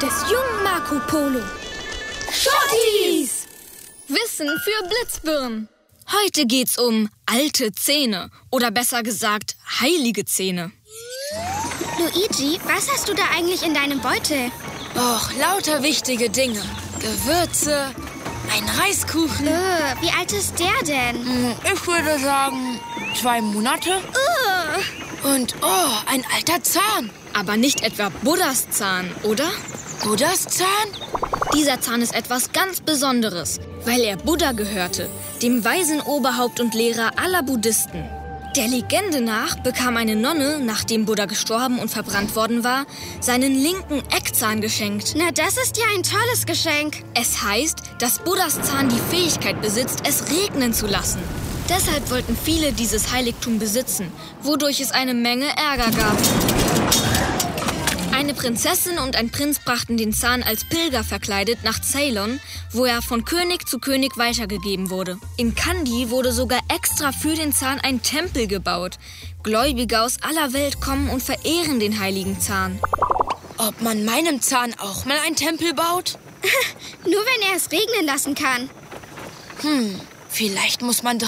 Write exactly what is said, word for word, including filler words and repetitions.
des jungen Marco Polo. Shorties! Wissen für Blitzbirnen. Heute geht's um alte Zähne oder besser gesagt heilige Zähne. Luigi, was hast du da eigentlich in deinem Beutel? Och, lauter wichtige Dinge. Gewürze, ein Reiskuchen. Äh, wie alt ist der denn? Ich würde sagen, zwei Monate. Uh. Und, oh, ein alter Zahn. Aber nicht etwa Buddhas Zahn, oder? Buddhas Zahn? Dieser Zahn ist etwas ganz Besonderes, weil er Buddha gehörte, dem weisen Oberhaupt und Lehrer aller Buddhisten. Der Legende nach bekam eine Nonne, nachdem Buddha gestorben und verbrannt worden war, seinen linken Eckzahn geschenkt. Na, das ist ja ein tolles Geschenk. Es heißt, dass Buddhas Zahn die Fähigkeit besitzt, es regnen zu lassen. Deshalb wollten viele dieses Heiligtum besitzen, wodurch es eine Menge Ärger gab. Eine Prinzessin und ein Prinz brachten den Zahn als Pilger verkleidet nach Ceylon, wo er von König zu König weitergegeben wurde. In Kandy wurde sogar extra für den Zahn ein Tempel gebaut. Gläubige aus aller Welt kommen und verehren den heiligen Zahn. Ob man meinem Zahn auch mal einen Tempel baut? Nur wenn er es regnen lassen kann. Hm, vielleicht muss man